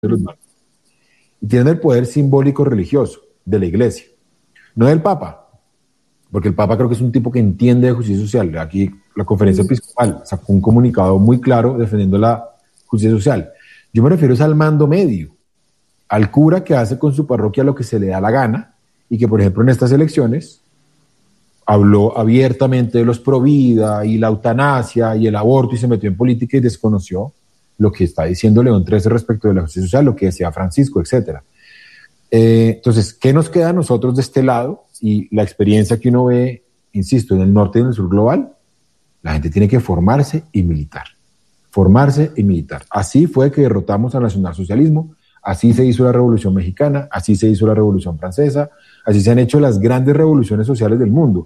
de los bancos. Y tienen el poder simbólico religioso de la iglesia, no del Papa, porque el Papa creo que es un tipo que entiende de justicia social. Aquí la conferencia episcopal sacó un comunicado muy claro defendiendo la justicia social. Yo me refiero al mando medio, al cura que hace con su parroquia lo que se le da la gana y que, por ejemplo, en estas elecciones habló abiertamente de los provida y la eutanasia y el aborto y se metió en política y desconoció lo que está diciendo León XIII respecto de la justicia social, lo que decía Francisco, etcétera. Entonces, ¿qué nos queda a nosotros de este lado? Y la experiencia que uno ve, insisto, en el norte y en el sur global, la gente tiene que formarse y militar. Formarse y militar. Así fue que derrotamos al nacionalsocialismo, así se hizo la Revolución Mexicana, así se hizo la Revolución Francesa, así se han hecho las grandes revoluciones sociales del mundo.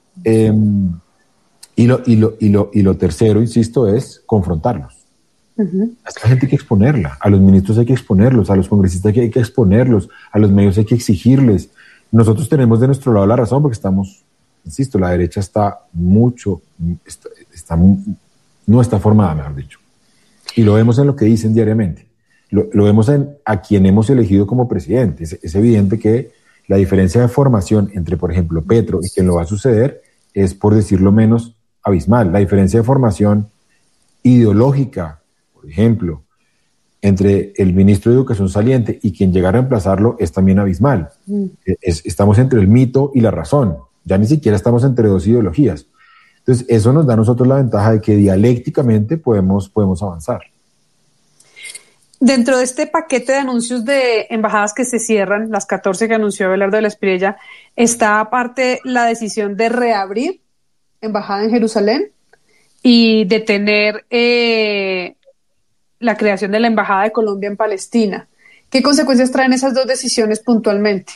Y lo tercero, insisto, es confrontarlos. A esta gente hay que exponerla, a los ministros hay que exponerlos, a los congresistas hay que exponerlos, a los medios hay que exigirles. Nosotros tenemos de nuestro lado la razón porque estamos, insisto, la derecha está mucho, no está formada, mejor dicho. Y lo vemos en lo que dicen diariamente. Lo vemos en a quien hemos elegido como presidente. Es evidente que la diferencia de formación entre, por ejemplo, Petro y quien lo va a suceder es, por decirlo menos, abismal. La diferencia de formación ideológica, por ejemplo, entre el ministro de Educación saliente y quien llega a reemplazarlo es también abismal. Estamos entre el mito y la razón. Ya ni siquiera estamos entre dos ideologías. Entonces, eso nos da a nosotros la ventaja de que dialécticamente podemos avanzar. Dentro de este paquete de anuncios de embajadas que se cierran, las 14 que anunció Abelardo de la Espriella, está aparte la decisión de reabrir embajada en Jerusalén y de tener la creación de la embajada de Colombia en Palestina. ¿Qué consecuencias traen esas dos decisiones puntualmente?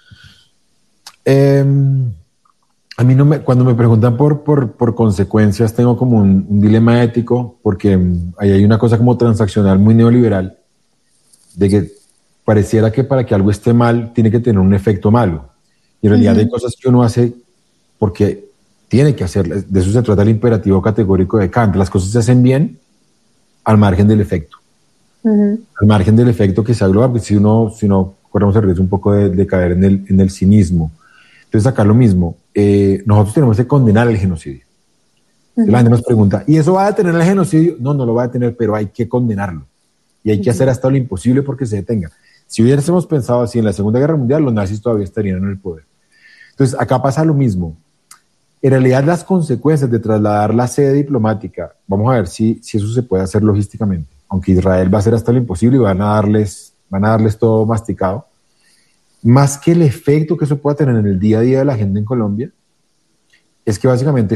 A mí cuando me preguntan por consecuencias, tengo como un dilema ético, porque ahí hay una cosa como transaccional muy neoliberal, de que pareciera que para que algo esté mal, tiene que tener un efecto malo. Y en realidad hay cosas que uno hace porque tiene que hacer. De eso se trata el imperativo categórico de Kant. Las cosas se hacen bien al margen del efecto. Al margen del efecto que sea global, porque si no corremos el riesgo un poco de caer en el cinismo. Entonces, acá lo mismo. Nosotros tenemos que condenar el genocidio. La gente nos pregunta, ¿y eso va a detener el genocidio? No, no lo va a detener, pero hay que condenarlo. Y hay que hacer hasta lo imposible porque se detenga. Si hubiésemos pensado así en la Segunda Guerra Mundial, los nazis todavía estarían en el poder. Entonces, acá pasa lo mismo. En realidad, las consecuencias de trasladar la sede diplomática, vamos a ver si eso se puede hacer logísticamente. Aunque Israel va a hacer hasta lo imposible y van a darles todo masticado. Más que el efecto que eso pueda tener en el día a día de la gente en Colombia, es que básicamente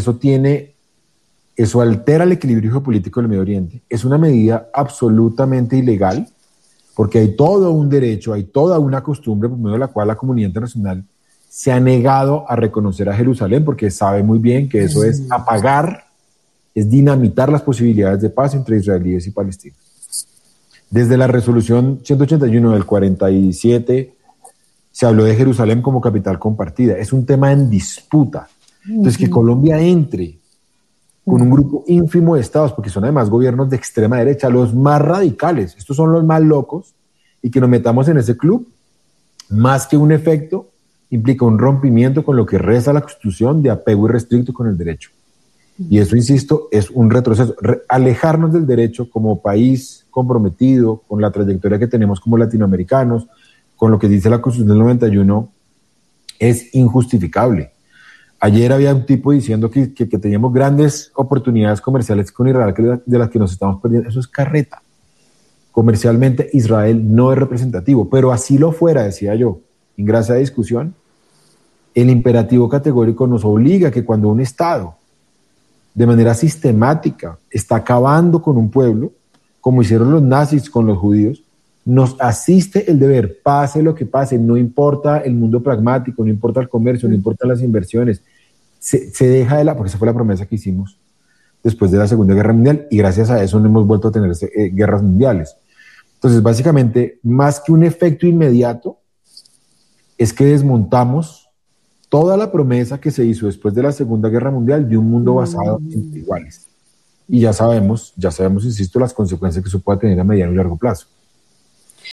eso altera el equilibrio geopolítico del Medio Oriente. Es una medida absolutamente ilegal, porque hay todo un derecho, hay toda una costumbre por medio de la cual la comunidad internacional se ha negado a reconocer a Jerusalén, porque sabe muy bien que eso es apagar, es dinamitar las posibilidades de paz entre israelíes y palestinos. Desde la resolución 181 del 47 se habló de Jerusalén como capital compartida. Es un tema en disputa. Entonces, que Colombia entre con un grupo ínfimo de estados, porque son además gobiernos de extrema derecha, los más radicales, estos son los más locos, y que nos metamos en ese club, más que un efecto, implica un rompimiento con lo que reza la Constitución de apego irrestricto con el derecho. Y eso, insisto, es un retroceso. Alejarnos del derecho como país comprometido con la trayectoria que tenemos como latinoamericanos, con lo que dice la Constitución del 91, es injustificable. Ayer había un tipo diciendo que teníamos grandes oportunidades comerciales con Israel de las que nos estamos perdiendo. Eso es carreta. Comercialmente, Israel no es representativo, pero así lo fuera, decía yo, en gracia de discusión, el imperativo categórico nos obliga a que cuando un Estado, de manera sistemática, está acabando con un pueblo, como hicieron los nazis con los judíos, nos asiste el deber, pase lo que pase, no importa el mundo pragmático, no importa el comercio, no importan las inversiones, se deja porque esa fue la promesa que hicimos después de la Segunda Guerra Mundial, y gracias a eso no hemos vuelto a tener guerras mundiales. Entonces, básicamente, más que un efecto inmediato, es que desmontamos toda la promesa que se hizo después de la Segunda Guerra Mundial de un mundo basado en iguales. Y ya sabemos, insisto, las consecuencias que eso puede tener a mediano y largo plazo.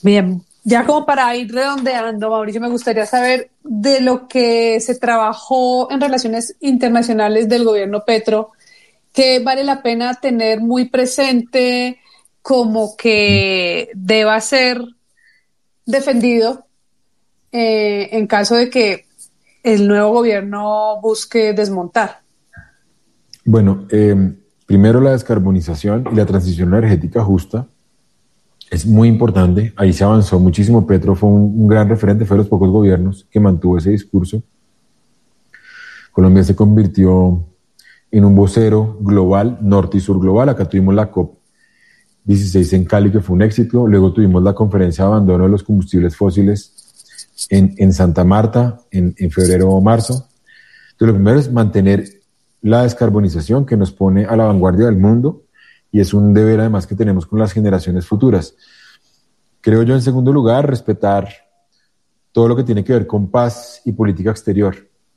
Bien, ya como para ir redondeando, Mauricio, me gustaría saber de lo que se trabajó en relaciones internacionales del gobierno Petro, que vale la pena tener muy presente como que deba ser defendido en caso de que el nuevo gobierno busque desmontar. Bueno, primero la descarbonización y la transición energética justa es muy importante. Ahí se avanzó muchísimo. Petro fue un gran referente, fue de los pocos gobiernos que mantuvo ese discurso. Colombia se convirtió en un vocero global, norte y sur global. Acá tuvimos la COP16 en Cali, que fue un éxito. Luego tuvimos la conferencia de abandono de los combustibles fósiles en Santa Marta en febrero o marzo. Entonces, lo primero es mantener la descarbonización, que nos pone a la vanguardia del mundo, y es un deber además que tenemos con las generaciones futuras. Creo yo, en segundo lugar, respetar todo lo que tiene que ver con paz y política exterior.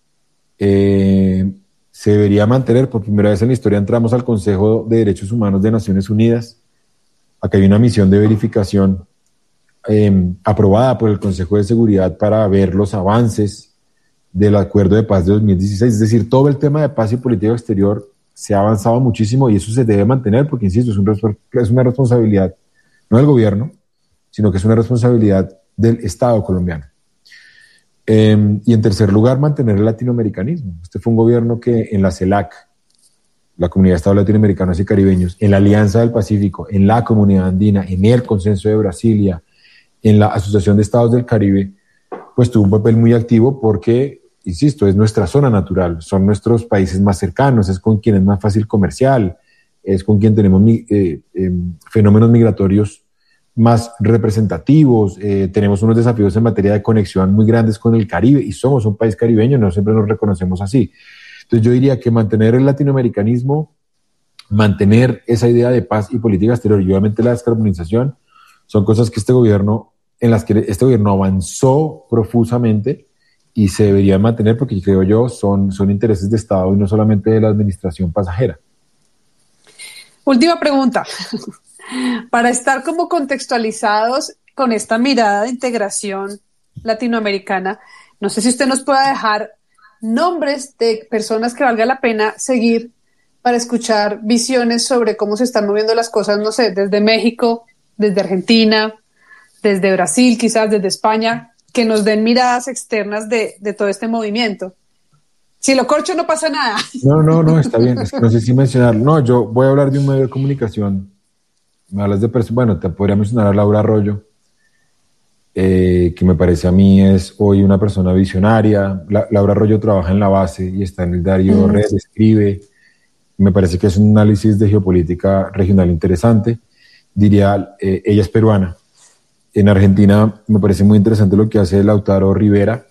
Se debería mantener, por primera vez en la historia entramos al Consejo de Derechos Humanos de Naciones Unidas. Acá hay una misión de verificación aprobada por el Consejo de Seguridad para ver los avances del Acuerdo de Paz de 2016. Es decir, todo el tema de paz y política exterior se ha avanzado muchísimo y eso se debe mantener porque, insisto, es una responsabilidad no del gobierno, sino que es una responsabilidad del Estado colombiano. Y en tercer lugar, mantener el latinoamericanismo. Este fue un gobierno que en la CELAC, la Comunidad de Estados Latinoamericanos y Caribeños, en la Alianza del Pacífico, en la Comunidad Andina, en el Consenso de Brasilia, en la Asociación de Estados del Caribe, pues tuvo un papel muy activo porque, insisto, es nuestra zona natural, son nuestros países más cercanos, es con quien es más fácil comercial, es con quien tenemos fenómenos migratorios más representativos, tenemos unos desafíos en materia de conexión muy grandes con el Caribe y somos un país caribeño, no siempre nos reconocemos así. Entonces yo diría que mantener el latinoamericanismo, mantener esa idea de paz y política exterior y obviamente la descarbonización son cosas que en las que este gobierno avanzó profusamente y se deberían mantener porque creo yo son intereses de Estado y no solamente de la administración pasajera. Última pregunta. Para estar como contextualizados con esta mirada de integración latinoamericana, no sé si usted nos pueda dejar nombres de personas que valga la pena seguir para escuchar visiones sobre cómo se están moviendo las cosas, no sé, desde México, desde Argentina, desde Brasil, quizás desde España, que nos den miradas externas de todo este movimiento. Si lo corcho no pasa nada. No, está bien, es que no sé si mencionarlo. No, yo voy a hablar de un medio de comunicación. Me hablas de bueno, te podría mencionar a Laura Arroyo, que me parece a mí es hoy una persona visionaria. Laura Arroyo trabaja en La Base y está en el diario Red, escribe. Me parece que es un análisis de geopolítica regional interesante. Diría, ella es peruana. En Argentina me parece muy interesante lo que hace Lautaro Rivera.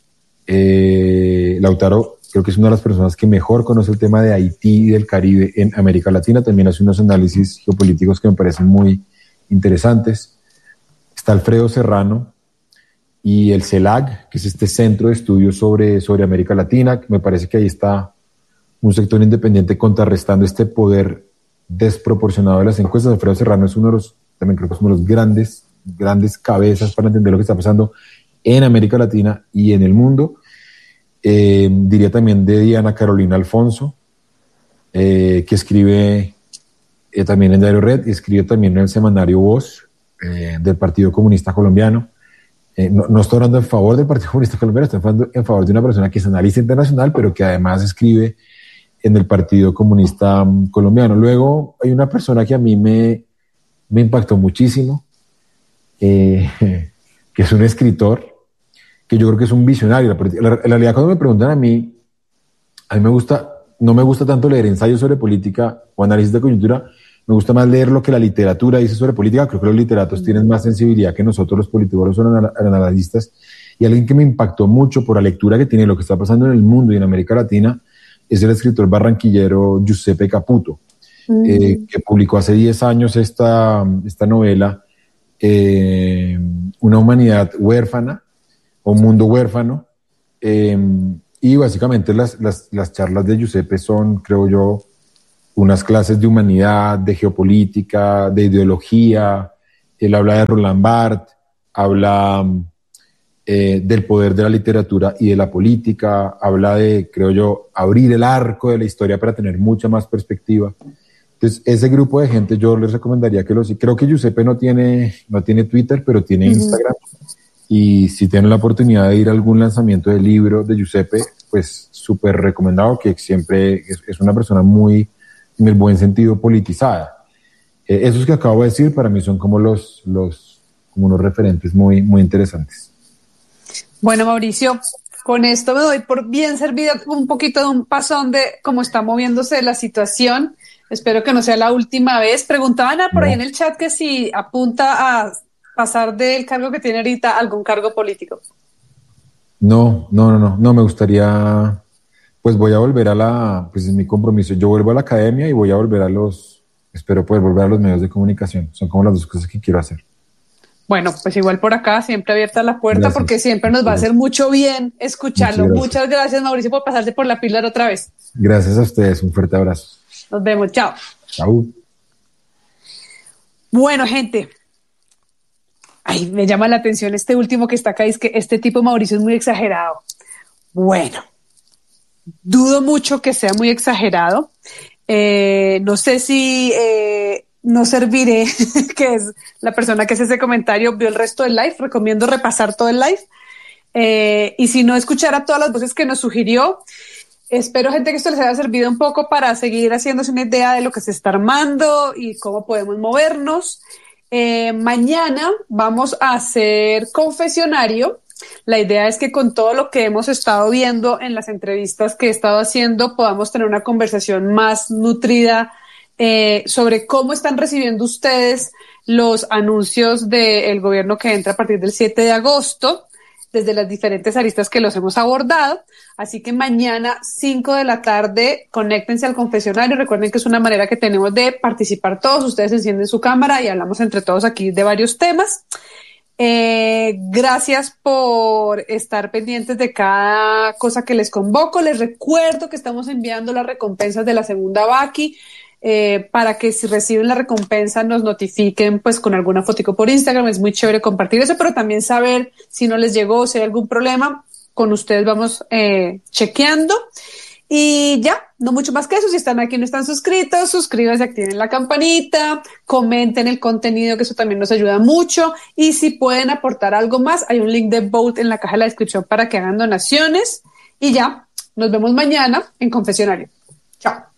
Lautaro creo que es una de las personas que mejor conoce el tema de Haití y del Caribe en América Latina. También hace unos análisis geopolíticos que me parecen muy interesantes. Está Alfredo Serrano y el CELAC, que es este centro de estudios sobre América Latina. Me parece que ahí está un sector independiente contrarrestando este poder desproporcionado de las encuestas. Alfredo Serrano es uno de los, también creo que es uno de los grandes cabezas para entender lo que está pasando en América Latina y en el mundo. Diría también de Diana Carolina Alfonso, que escribe también en Diario Red y escribe también en el semanario Voz del Partido Comunista Colombiano. No estoy hablando en favor del Partido Comunista Colombiano, estoy hablando en favor de una persona que es analista internacional, pero que además escribe en el Partido Comunista Colombiano. Luego hay una persona que a mí me impactó muchísimo, que es un escritor, que yo creo que es un visionario. En realidad, cuando me preguntan a mí no me gusta tanto leer ensayos sobre política o análisis de coyuntura, me gusta más leer lo que la literatura dice sobre política. Creo que los literatos tienen más sensibilidad que nosotros los politólogos o analistas. Y alguien que me impactó mucho por la lectura que tiene lo que está pasando en el mundo y en América Latina es el escritor barranquillero Giuseppe Caputo, que publicó hace 10 años esta novela, Una humanidad huérfana, o un mundo huérfano, y básicamente las charlas de Giuseppe son, creo yo, unas clases de humanidad, de geopolítica, de ideología. Él habla de Roland Barthes, habla del poder de la literatura y de la política, habla de, creo yo, abrir el arco de la historia para tener mucha más perspectiva. Entonces, ese grupo de gente yo les recomendaría que creo que Giuseppe no tiene Twitter, pero tiene Instagram. Y si tienen la oportunidad de ir a algún lanzamiento de libro de Giuseppe, pues súper recomendado, que siempre es una persona muy, en el buen sentido, politizada. Esos que acabo de decir para mí son como como unos referentes muy, muy interesantes. Bueno, Mauricio, con esto me doy por bien servida un poquito de un pasón de cómo está moviéndose la situación. Espero que no sea la última vez. Preguntaban por ahí en el chat que si apunta a pasar del cargo que tiene ahorita a algún cargo político. No, me gustaría, pues voy a volver pues es mi compromiso. Yo vuelvo a la academia y voy a volver espero poder volver a los medios de comunicación. Son como las dos cosas que quiero hacer. Bueno, pues igual por acá, siempre abierta la puerta. Gracias. Porque siempre nos va a hacer mucho bien escucharlo. Muchas gracias, Mauricio, por pasarse por la píldora otra vez. Gracias a ustedes, un fuerte abrazo. Nos vemos, chao. Chao. Bueno, gente. Ay, me llama la atención este último que está acá, es que este tipo Mauricio es muy exagerado. Bueno, dudo mucho que sea muy exagerado. No sé si no serviré, que es la persona que hace ese comentario, vio el resto del live. Recomiendo repasar todo el live. Y si no, escuchar a todas las voces que nos sugirió. Espero, gente, que esto les haya servido un poco para seguir haciéndose una idea de lo que se está armando y cómo podemos movernos. Mañana vamos a hacer confesionario. La idea es que con todo lo que hemos estado viendo en las entrevistas que he estado haciendo podamos tener una conversación más nutrida sobre cómo están recibiendo ustedes los anuncios del gobierno que entra a partir del 7 de agosto desde las diferentes aristas que los hemos abordado. Así que mañana 5 de la tarde conéctense al confesionario. Recuerden que es una manera que tenemos de participar todos. Ustedes encienden su cámara y hablamos entre todos aquí de varios temas. Gracias por estar pendientes de cada cosa que les convoco. Les recuerdo que estamos enviando las recompensas de la segunda Vaki. Para que si reciben la recompensa nos notifiquen pues con alguna fotico por Instagram. Es muy chévere compartir eso, pero también saber si no les llegó, si hay algún problema, con ustedes vamos chequeando. Y ya, no mucho más que eso. Si están aquí y no están suscritos, suscríbanse, activen la campanita, comenten el contenido, que eso también nos ayuda mucho. Y si pueden aportar algo más, hay un link de Vote en la caja de la descripción para que hagan donaciones. Y ya, nos vemos mañana en Confesionario. Chao.